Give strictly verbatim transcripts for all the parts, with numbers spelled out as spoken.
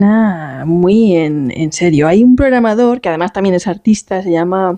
muy en, en serio. Hay un programador que además también es artista, se llama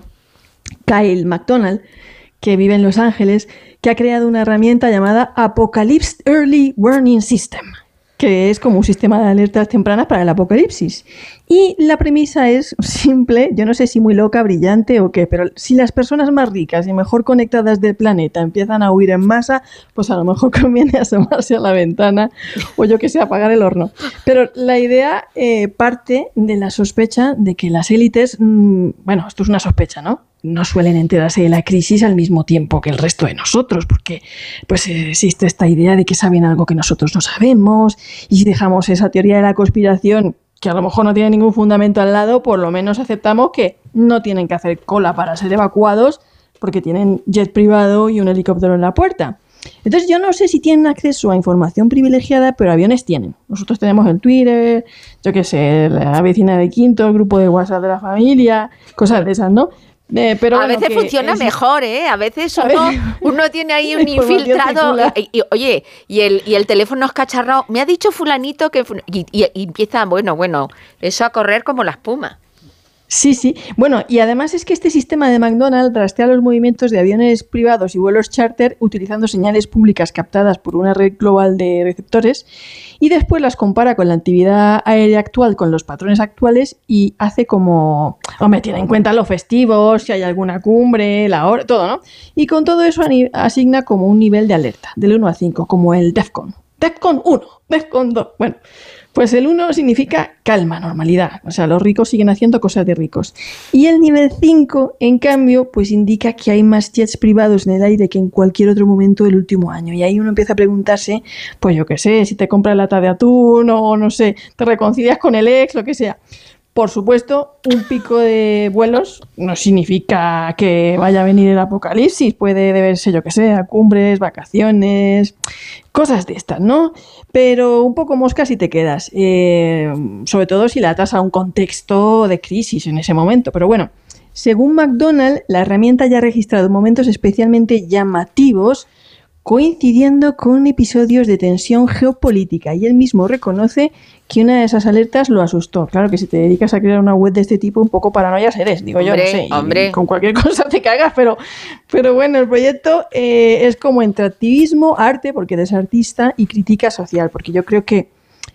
Kyle MacDonald, que vive en Los Ángeles, que ha creado una herramienta llamada Apocalypse Early Warning System, que es como un sistema de alertas tempranas para el apocalipsis. Y la premisa es simple, yo no sé si muy loca, brillante o qué, pero si las personas más ricas y mejor conectadas del planeta empiezan a huir en masa, pues a lo mejor conviene asomarse a la ventana o yo que sé, apagar el horno. Pero la idea eh, parte de la sospecha de que las élites, mmm, bueno, esto es una sospecha, ¿no? No suelen enterarse de la crisis al mismo tiempo que el resto de nosotros, porque pues existe esta idea de que saben algo que nosotros no sabemos, y si dejamos esa teoría de la conspiración, que a lo mejor no tiene ningún fundamento al lado, por lo menos aceptamos que no tienen que hacer cola para ser evacuados porque tienen jet privado y un helicóptero en la puerta. Entonces yo no sé si tienen acceso a información privilegiada, pero aviones tienen. Nosotros tenemos el Twitter, yo qué sé, la vecina de quinto, el grupo de WhatsApp de la familia, cosas de esas, ¿no? Eh, pero a bueno, veces funciona es... mejor, ¿eh? A veces uno, a ver, uno tiene ahí un infiltrado y, y, oye, y el, y el teléfono es cacharrado. Me ha dicho fulanito que... Y, y, y empieza, bueno, bueno, eso a correr como la espuma. Sí, sí. Bueno, y además es que este sistema de McDonald's rastrea los movimientos de aviones privados y vuelos charter utilizando señales públicas captadas por una red global de receptores y después las compara con la actividad aérea actual, con los patrones actuales y hace como... Hombre, tiene en cuenta los festivos, si hay alguna cumbre, la hora, todo, ¿no? Y con todo eso asigna como un nivel de alerta, del uno a cinco, como el DEFCON. DEFCON uno, DEFCON dos, bueno... Pues el uno significa calma, normalidad. O sea, los ricos siguen haciendo cosas de ricos. Y el nivel cinco, en cambio, pues indica que hay más jets privados en el aire que en cualquier otro momento del último año. Y ahí uno empieza a preguntarse, pues yo qué sé, si te compras lata de atún o no sé, te reconcilias con el ex, lo que sea. Por supuesto, un pico de vuelos no significa que vaya a venir el apocalipsis. Puede deberse, yo que sé, a cumbres, vacaciones, cosas de estas, ¿no? Pero un poco mosca si te quedas. Eh, sobre todo si la atas a un contexto de crisis en ese momento. Pero bueno, según McDonald's, la herramienta ya ha registrado momentos especialmente llamativos coincidiendo con episodios de tensión geopolítica, y él mismo reconoce que una de esas alertas lo asustó. Claro que si te dedicas a crear una web de este tipo, un poco paranoias eres, digo hombre, yo, no sé, hombre. Y con cualquier cosa te cagas, pero, pero bueno, el proyecto eh, es como entre activismo, arte, porque eres artista, y crítica social, porque yo creo que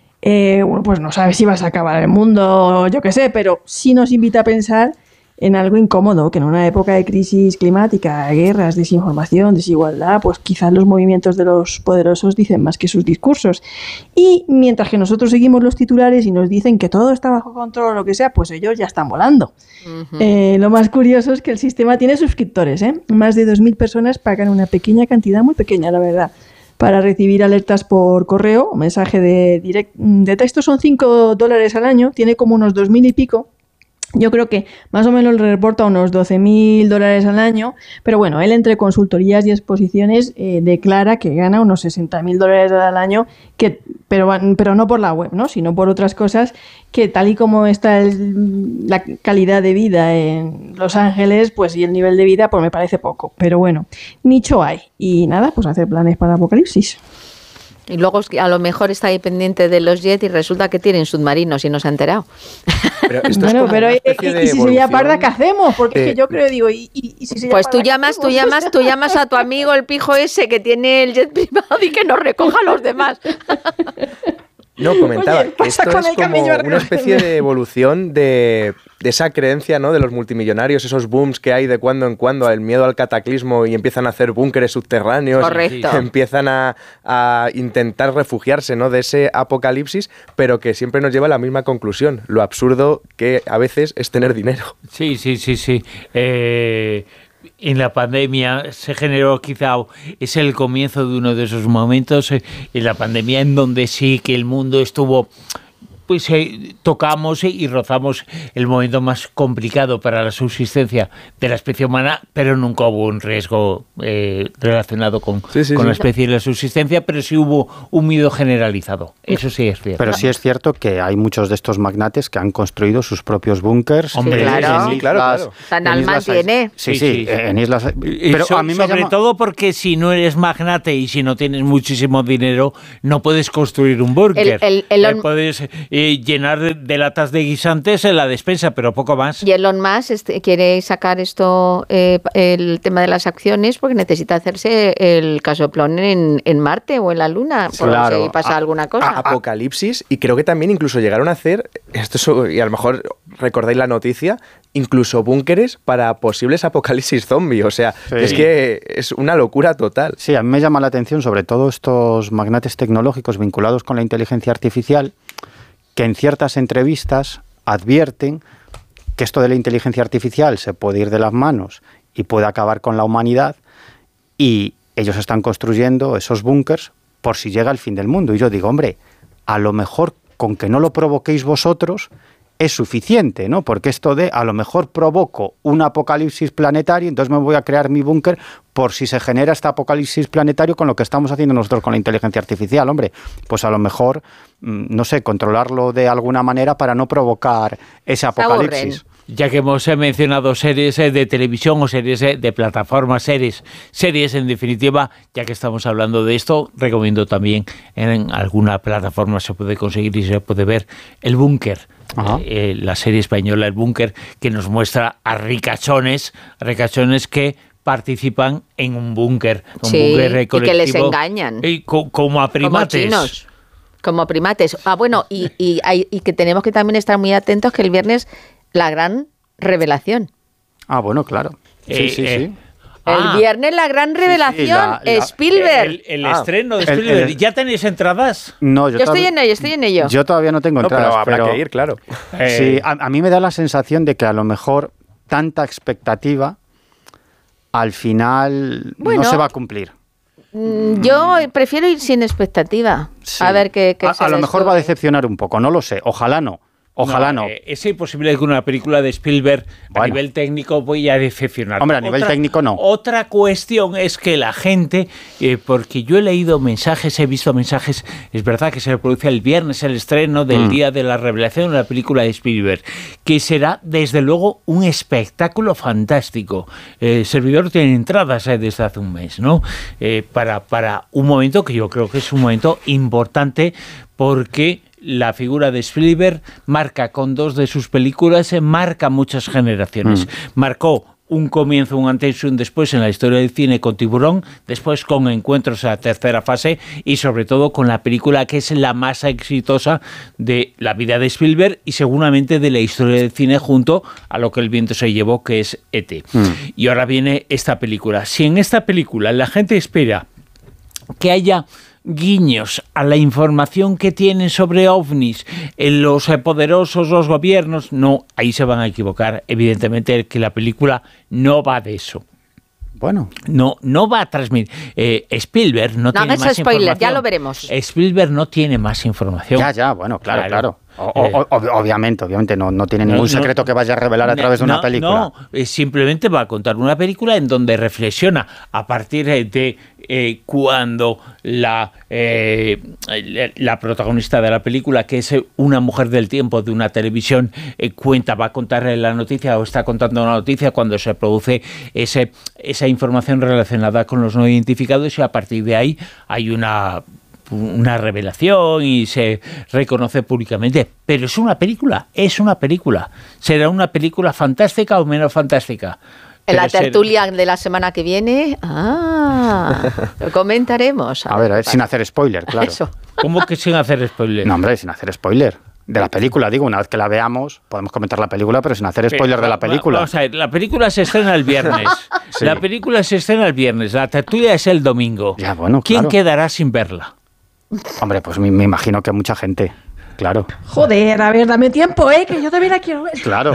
eh, bueno, pues no sabes si vas a acabar el mundo, yo qué sé, pero sí nos invita a pensar en algo incómodo, que en una época de crisis climática, guerras, desinformación, desigualdad, pues quizás los movimientos de los poderosos dicen más que sus discursos. Y mientras que nosotros seguimos los titulares y nos dicen que todo está bajo control o lo que sea, pues ellos ya están volando. Uh-huh. Eh, lo más curioso es que el sistema tiene suscriptores, ¿eh? Más de dos mil personas pagan una pequeña cantidad, muy pequeña la verdad, para recibir alertas por correo o mensaje de, direct, de texto. Son cinco dólares al año, tiene como unos dos mil y pico. Yo creo que más o menos le reporta unos doce mil dólares al año, pero bueno, él entre consultorías y exposiciones eh, declara que gana unos sesenta mil dólares al año, que, pero, pero no por la web, ¿no? Sino por otras cosas que tal y como está el, la calidad de vida en Los Ángeles, pues y el nivel de vida, pues me parece poco. Pero bueno, nicho hay. Y nada, pues hacer planes para el apocalipsis. Y luego a lo mejor está ahí pendiente de los jets y resulta que tienen submarinos y no se ha enterado. Pero esto bueno, es pero y, y si se veía parda, ¿qué hacemos? Porque eh, es que yo creo, digo, y, y, y si se pues tú llamas, tú llamas, tú llamas a tu amigo el pijo ese que tiene el jet privado y que nos recoja a los demás. No, comentaba Oye, que esto es como una especie de evolución de, de esa creencia, ¿no?, de los multimillonarios, esos booms que hay de cuando en cuando, el miedo al cataclismo y empiezan a hacer búnkeres subterráneos. Correcto. Empiezan a, a intentar refugiarse, ¿no?, de ese apocalipsis, pero que siempre nos lleva a la misma conclusión, lo absurdo que a veces es tener dinero. Sí, sí, sí, sí. Eh... En la pandemia se generó, quizá es el comienzo de uno de esos momentos, eh, en la pandemia en donde sí que el mundo estuvo, pues eh, tocamos y rozamos el momento más complicado para la subsistencia de la especie humana, pero nunca hubo un riesgo eh, relacionado con, sí, sí, con sí. la especie y la subsistencia, pero sí hubo un miedo generalizado. Eso sí es cierto. Pero sí es cierto que hay muchos de estos magnates que han construido sus propios búnkers. Hombre, claro, sí, claro, claro. San Alman tiene. Sí, sí, sí, en islas. Pero so, a mí me sobre llama... todo porque si no eres magnate y si no tienes muchísimo dinero, no puedes construir un búnker. El, el, el, puedes eh, llenar de, de latas de guisantes en la despensa, pero poco más. Y Elon Musk este, quiere sacar esto, eh, el tema de las acciones, porque necesita hacerse el casoplón en, en Marte o en la Luna, por claro. si pasa a, alguna cosa. A, apocalipsis, y creo que también incluso llegaron a hacer, esto es, y a lo mejor recordáis la noticia, incluso búnkeres para posibles apocalipsis zombie. O sea, sí. es que es una locura total. Sí, a mí me llama la atención sobre todo estos magnates tecnológicos vinculados con la inteligencia artificial, que en ciertas entrevistas advierten que esto de la inteligencia artificial se puede ir de las manos y puede acabar con la humanidad, y ellos están construyendo esos búnkers por si llega el fin del mundo. Y yo digo, hombre, a lo mejor con que no lo provoquéis vosotros es suficiente, ¿no? Porque esto de, a lo mejor provoco un apocalipsis planetario, entonces me voy a crear mi búnker por si se genera este apocalipsis planetario con lo que estamos haciendo nosotros con la inteligencia artificial. Hombre, pues a lo mejor, no sé, controlarlo de alguna manera para no provocar ese apocalipsis. Ya que hemos mencionado series de televisión o series de plataformas, series, series en definitiva, ya que estamos hablando de esto, recomiendo también en alguna plataforma se puede conseguir y se puede ver El Búnker. Eh, la serie española El Búnker, que nos muestra a ricachones, ricachones que participan en un búnker, un sí, búnker colectivo, y que les engañan. Y co como a primates. Como chinos. Como primates. Ah, bueno, y, y, hay, y que tenemos que también estar muy atentos que el viernes la gran revelación. Ah, bueno, claro. Sí, eh, sí, eh, sí. El ah, viernes la gran revelación, sí, sí, la, la, Spielberg. El, el ah, estreno de Spielberg. El, el, ¿Ya tenéis entradas? No, yo, yo estoy en ello, estoy en ello. Yo todavía no tengo no, entradas. Pero habrá pero, que ir, claro. Eh, sí, a, a mí me da la sensación de que a lo mejor tanta expectativa al final bueno, no se va a cumplir. Yo prefiero ir sin expectativa. Sí. A ver qué, qué A, a lo mejor va a decepcionar un poco, no lo sé. Ojalá no. Ojalá no. no. Eh, es imposible que una película de Spielberg bueno. a nivel técnico vaya a decepcionar. Hombre, a nivel otra, técnico no. Otra cuestión es que la gente, eh, porque yo he leído mensajes, he visto mensajes, es verdad que se produce el viernes el estreno del mm. día de la revelación de la película de Spielberg, que será desde luego un espectáculo fantástico. Eh, el servidor tiene entradas eh, desde hace un mes, ¿no? Eh, para, para un momento que yo creo que es un momento importante porque la figura de Spielberg marca con dos de sus películas, marca muchas generaciones. Mm. Marcó un comienzo, un antes y un después en la historia del cine con Tiburón, después con Encuentros a la tercera fase y sobre todo con la película que es la más exitosa de la vida de Spielberg y seguramente de la historia del cine junto a Lo que el viento se llevó, que es E T Mm. Y ahora viene esta película. Si en esta película la gente espera que haya guiños a la información que tienen sobre ovnis en los poderosos, los gobiernos, no, ahí se van a equivocar. Evidentemente que la película no va de eso. Bueno. No, no va a transmitir. Eh, Spielberg no, no tiene más spoiler, información. Ya lo veremos. Spielberg no tiene más información. Ya, ya, bueno, claro, claro. claro. O, o, o, obviamente, obviamente no, no tiene ningún no, secreto no, que vaya a revelar a través de una no, película. No, simplemente va a contar una película en donde reflexiona a partir de eh, cuando la, eh, la protagonista de la película, que es una mujer del tiempo de una televisión, eh, cuenta, va a contar la noticia o está contando una noticia cuando se produce ese, esa información relacionada con los no identificados y a partir de ahí hay una... una revelación y se reconoce públicamente, pero es una película, es una película. ¿Será una película fantástica o menos fantástica? En la tertulia ser... de la semana que viene, ah, lo comentaremos. A, a ver, a ver, sin hacer spoiler, claro. Eso. ¿Cómo que sin hacer spoiler? No, hombre, sin hacer spoiler. De la película, digo, una vez que la veamos, podemos comentar la película, pero sin hacer spoiler pero, de la película. Vamos a ver, la película se estrena el viernes. Sí. La película se estrena el viernes, la tertulia es el domingo. Ya, bueno, ¿Quién claro. quedará sin verla? Hombre, pues me, me imagino que mucha gente, claro. Joder, a ver, dame tiempo, ¿eh? Que yo también la quiero ver. Claro.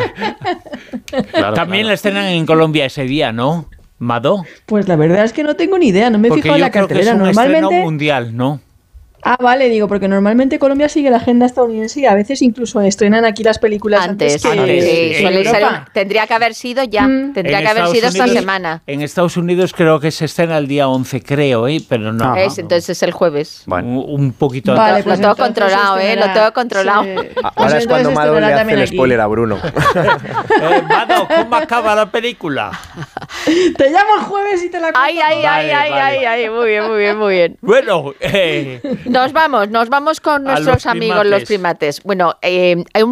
claro También claro. la estrenan en Colombia ese día, ¿no? ¿Mado? Pues la verdad es que no tengo ni idea, no me he porque fijado en la cartelera. Que es un normalmente estreno mundial, ¿no? Ah, vale, digo, porque normalmente Colombia sigue la agenda estadounidense y a veces incluso estrenan aquí las películas antes. Antes, que antes. Sí, suele ser, tendría que haber sido ya, mm. tendría en que haber Estados sido Unidos, esta semana. En Estados Unidos creo que se estrena el día once, creo, ¿eh? Pero no. Es, entonces es el jueves. Bueno. Un, un poquito vale, antes. Pues lo tengo controlado, ¿eh? Lo tengo controlado. Sí. Ahora pues es cuando Mado le hace el spoiler aquí. A Bruno. eh, Mado, ¿cómo acaba la película? Te llamo el jueves y te la cuento. Ay, ay, ay, ay, ay, ay, muy bien, muy bien, muy bien. Bueno, eh, nos vamos, nos vamos con nuestros los amigos primates. los primates. Bueno, eh, hay un